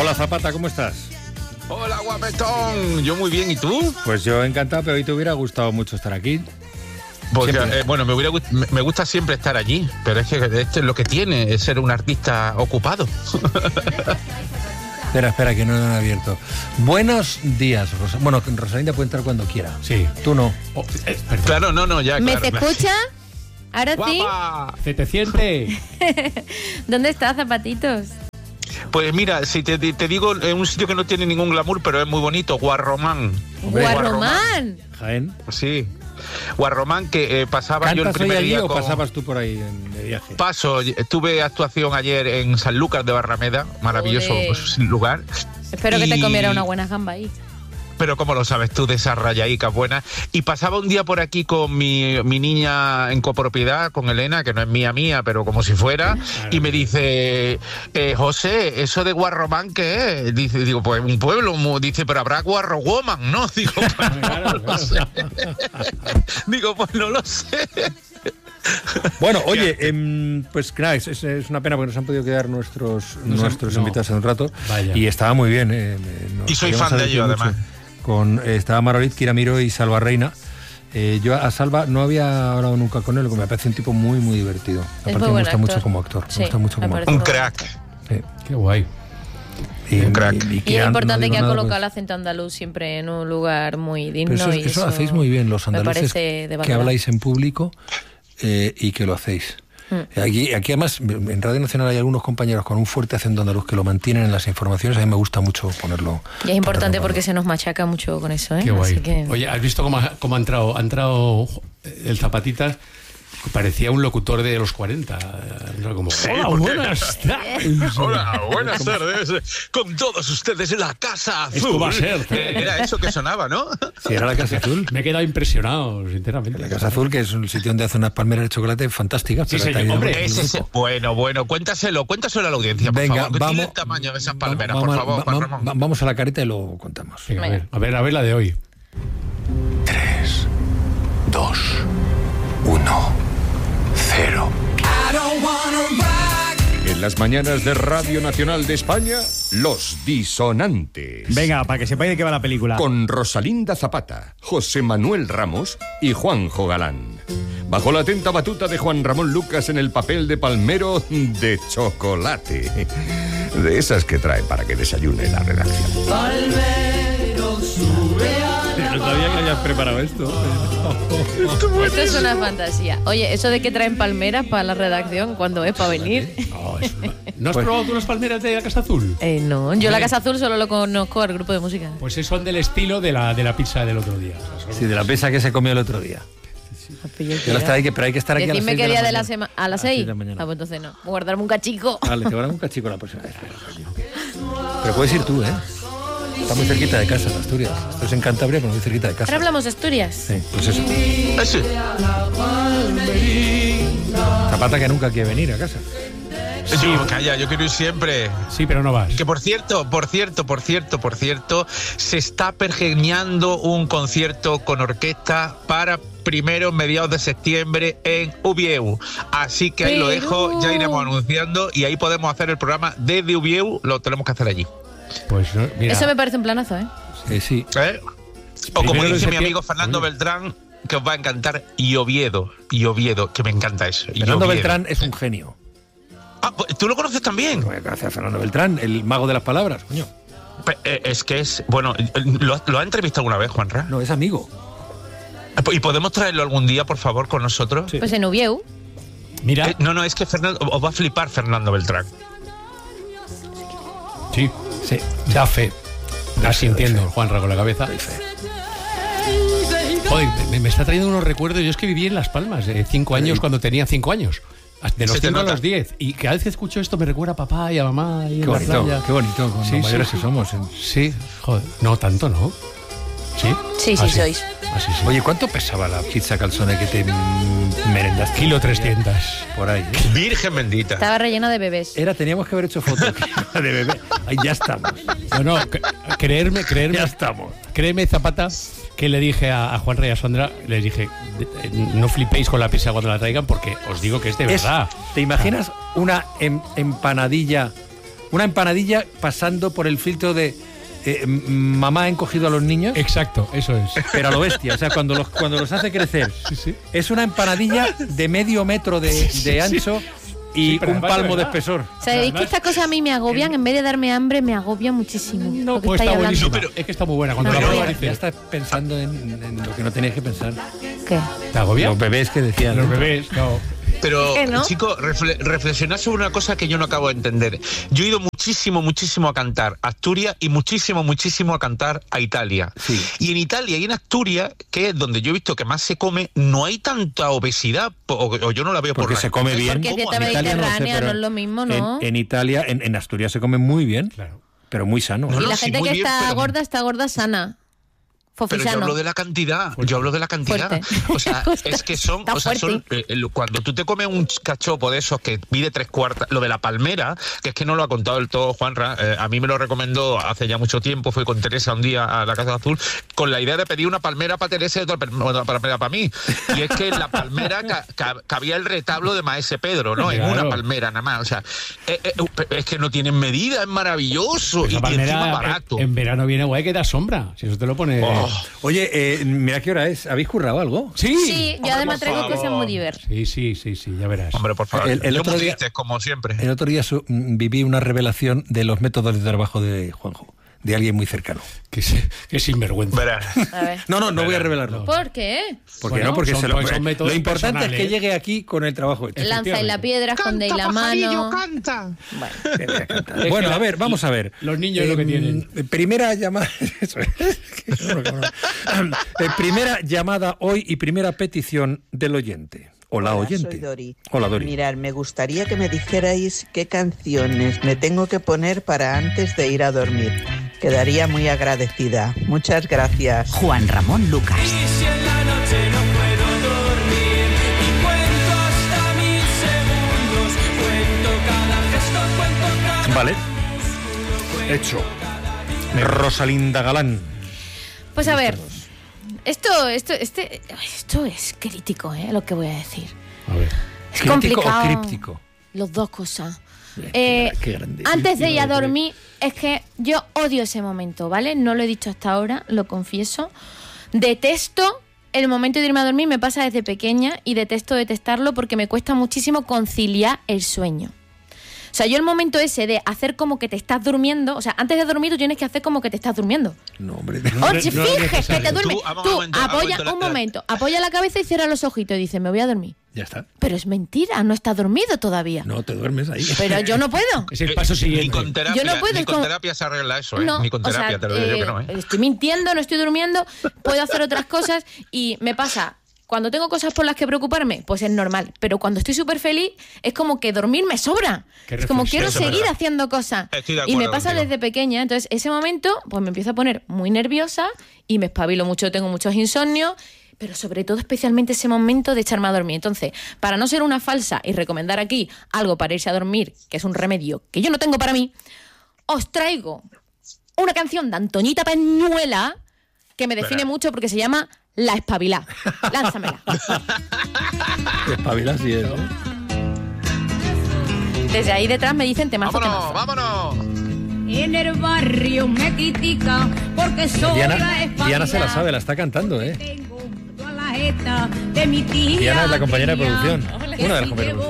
Hola Zapata, ¿cómo estás? Hola, guapetón. Yo muy bien, ¿y tú? Pues yo encantado, pero hoy te hubiera gustado mucho estar aquí. Porque, me gusta siempre estar allí, pero es que esto es lo que tiene, es ser un artista ocupado. Espera, que no lo han abierto. Buenos días, Bueno, Rosalinda puede entrar cuando quiera. Sí. Tú no. Claro, no, ya. ¿Me claro, te escucha? ¿Ahora ¡Guapa! ¿Se te siente? ¿Dónde estás, Zapatitos? Pues mira, si te digo, en un sitio que no tiene ningún glamour, pero es muy bonito, Guarromán. ¡Guarromán! Jaén. Sí. Guarromán, que pasaba yo el ¿Cantas hoy primer allí día o pasabas tú por ahí de viaje? Paso, tuve actuación ayer en Sanlúcar de Barrameda, maravilloso lugar. Espero que te comiera una buena gamba ahí. Pero ¿cómo lo sabes tú de esas rayadicas buenas? Y pasaba un día por aquí con mi niña en copropiedad, con Elena, que no es mía, pero como si fuera, y me dice, José, ¿eso de Guarromán qué es? Digo, pues un pueblo, dice, pero habrá Guarrowoman, ¿no? Digo, pues no lo sé. Digo, pues no lo sé. Bueno, oye, pues claro, es una pena porque nos han podido quedar nuestros invitados en un rato. Vaya. Y estaba muy bien. Y soy fan de ellos, además. Estaba Marolit, Kiramiro y Salva Reina. Yo a Salva no había hablado nunca con él, lo que me parece un tipo muy, muy divertido. Aparte me gusta mucho como actor. Sí, me gusta mucho como actor. Un crack. Sí. Qué guay. Un crack. Y es importante que ha colocado el pues, acento andaluz siempre en un lugar muy digno. pero eso hacéis muy bien los andaluces que habláis en público y que lo hacéis. Aquí además en Radio Nacional hay algunos compañeros con un fuerte acento andaluz que lo mantienen en las informaciones. A mí me gusta mucho ponerlo. Y es importante porque se nos machaca mucho con eso, ¿eh? Qué guay. Así que... Oye, ¿has visto cómo ha entrado? Ha entrado el Zapatitas. Parecía un locutor de los 40. Como, Sí, hola, buenas tardes. Hola, buenas tardes. Con todos ustedes en la Casa Azul. Esto va a ser. Era eso que sonaba, ¿no? Sí, era la Casa Azul. Me he quedado impresionado, sinceramente. La Casa Azul, que es un sitio donde hace unas palmeras de chocolate fantásticas. Sí, pero señor. está ahí Hombre, Ese, bueno, cuéntaselo a la audiencia, por Venga, favor. ¿Qué tiene vamos. el tamaño de esas palmeras, por favor, Juan Ramón? Vamos a la careta y lo contamos. Venga, a ver la de hoy. 3, 2, 1, 0. En las mañanas de Radio Nacional de España, Los Disonantes. Venga, para que sepáis de qué va la película. Con Rosalinda Zapata, José Manuel Ramos y Juanjo Galán. Bajo la atenta batuta de Juan Ramón Lucas en el papel de palmero de chocolate. De esas que trae para que desayune la redacción. Palmero sube a... No sabía que hayas preparado esto. Esto es una fantasía. Oye, eso de que traen palmeras para la redacción cuando es para venir. ¿No has probado tú las palmeras de la Casa Azul? No, yo la Casa Azul solo lo conozco al grupo de música. Pues son del estilo de la pizza del otro día. Sí, de la pizza que se comió el otro día. Pero hay que estar aquí Decidme a las 6 qué de día la de la mañana. semana. ¿A las 6? Pues entonces no. Guardarme un cachico. Vale, te guardan un cachico la próxima vez. Pero puedes ir tú, ¿eh? Está muy cerquita de casa, en Asturias. Esto es en Cantabria, pero muy cerquita de casa. Ahora hablamos de Asturias. Sí, pues eso. Ese. Zapata que nunca quiere venir a casa. Sí, calla, yo quiero ir siempre. Sí, pero no vas. Que por cierto, se está pergeñando un concierto con orquesta para mediados de septiembre en Ubieu. Así que ahí lo dejo, ya iremos anunciando y ahí podemos hacer el programa desde Ubieu, lo tenemos que hacer allí. Pues mira. Eso me parece un planazo, ¿eh? Sí. O como Primero dice de mi amigo Fernando Beltrán, que os va a encantar, y Oviedo, que me encanta eso. Fernando Beltrán es un genio. Ah, ¿tú lo conoces también? Gracias a Fernando Beltrán, el mago de las palabras, coño. Es que es... Bueno, ¿lo ha entrevistado alguna vez, Juanra? No, es amigo. ¿Y podemos traerlo algún día, por favor, con nosotros? Sí. Pues en Ubieu. Mira. No, es que os va a flipar Fernando Beltrán. Sí. Da fe. Da sintiendo, Juanra, con la cabeza. Joder, me está trayendo unos recuerdos. Yo es que viví en Las Palmas de 5 años cuando tenía 5 años. De los 5 a los 10. Y cada vez que escucho esto me recuerda a papá y a mamá. Y Qué bonito, qué bonito, con Sí, los mayores sí. que somos. Sí, joder. No tanto, ¿no? ¿Sí? Sí, Ah, sois. Ah, sí. Oye, ¿cuánto pesaba la pizza calzone que te merendaste? 1,3 kg. Por ahí. Virgen bendita. Estaba rellena de bebés. Teníamos que haber hecho fotos de bebé. Ahí ya estamos. No, creerme. Ya estamos. Créeme, Zapata, que le dije a Juanra y a Sandra, les dije, no flipéis con la pizza cuando la traigan porque os digo que es de verdad. ¿Te imaginas una empanadilla una empanadilla pasando por el filtro de mamá ha encogido a los niños. Exacto, eso es. Pero a lo bestia, o sea, cuando los hace crecer. Sí. Es una empanadilla de medio metro de ancho y un palmo de espesor. ¿Sabéis que estas cosas a mí me agobian? En vez de darme hambre, me agobia muchísimo. No, pues está buenísimo. Pero es que está muy buena. Cuando la pruebas, ya estás pensando en lo que no tenías que pensar. ¿Qué? ¿Te agobia? Los bebés que decían. Los bebés, no. Pero, ¿no? chicos, reflexionad sobre una cosa que yo no acabo de entender. Yo he ido muchísimo a cantar a Asturias y muchísimo a cantar a Italia. Sí. Y en Italia y en Asturias, que es donde yo he visto que más se come, no hay tanta obesidad, o yo no la veo porque se come bien. Porque es dieta mediterránea, no es lo mismo, ¿no? En Italia, en Asturias se come muy bien, Claro. pero muy sano. Y la gente que está gorda sana. Pero yo hablo de la cantidad, Fuerte. O sea, es que son, cuando tú te comes un cachopo de esos que pide 3/4, lo de la palmera, que es que no lo ha contado del todo Juanra, a mí me lo recomendó hace ya mucho tiempo, fui con Teresa un día a la Casa Azul, con la idea de pedir una palmera para Teresa y otra palmera para mí. Y es que en la palmera cabía el retablo de Maese Pedro, ¿no? Claro. En una palmera nada más, o sea, es que no tienen medida, es maravilloso y encima barato. En verano viene guay que da sombra, si eso te lo pone... Oye, mira qué hora es. ¿Habéis currado algo? Sí, yo además traigo cosas muy divertidas. Sí, ya verás. Hombre, por favor. El otro día, como siempre. El otro día viví una revelación de los métodos de trabajo de Juanjo, de alguien muy cercano. Qué sinvergüenza. Verás. A ver. No voy a revelarlo. ¿Por qué? Porque lo importante es que llegue aquí con el trabajo hecho. Lanza y la piedra, esconde y la mano. Canta. Bueno, a ver, vamos a ver. Los niños lo que tienen. Primera llamada. Primera llamada hoy y primera petición del oyente. Hola, oyente. Soy Dori. Hola, Dori. Mirad, me gustaría que me dijerais qué canciones me tengo que poner para antes de ir a dormir. Quedaría muy agradecida. Muchas gracias. Juan Ramón Lucas. Vale. Hecho. Rosalinda Galán. Pues a ver. Esto es crítico, lo que voy a decir. A ver. Es complicado. ¿Crítico o críptico? Los dos cosas. Qué grande. Antes de ir a dormir, es que yo odio ese momento, ¿vale? No lo he dicho hasta ahora, lo confieso. Detesto el momento de irme a dormir, me pasa desde pequeña y detesto detestarlo porque me cuesta muchísimo conciliar el sueño. O sea, yo el momento ese de hacer como que te estás durmiendo, o sea, antes de dormir tú tienes que hacer como que te estás durmiendo. No, hombre. Oye, fíjate que te duermes. Tú apoya la cabeza y cierra los ojitos y dices, me voy a dormir. Ya está. Pero es mentira, no estás dormido todavía. No, te duermes ahí. Pero yo no puedo. Es el paso siguiente. Ni con terapia, yo no puedo, ni con terapia se arregla eso, no, ni con terapia, te lo digo yo que no, Estoy mintiendo, no estoy durmiendo, puedo hacer otras cosas y me pasa... Cuando tengo cosas por las que preocuparme, pues es normal. Pero cuando estoy súper feliz, es como que dormir me sobra. Es como quiero seguir haciendo cosas. Y me pasa desde pequeña. Entonces, ese momento, pues me empiezo a poner muy nerviosa y me espabilo mucho, tengo muchos insomnios. Pero sobre todo, especialmente ese momento de echarme a dormir. Entonces, para no ser una falsa y recomendar aquí algo para irse a dormir, que es un remedio que yo no tengo para mí, os traigo una canción de Antoñita Peñuela que me define mucho porque se llama... La espabilá. Lánzamela. Espabilá sí es, ¿no? Desde ahí detrás me dicen temazo. ¡Vámonos! En el barrio me critican porque soy Diana se la sabe, la está cantando, Diana es la compañera de producción. Una de las compañeras de producción.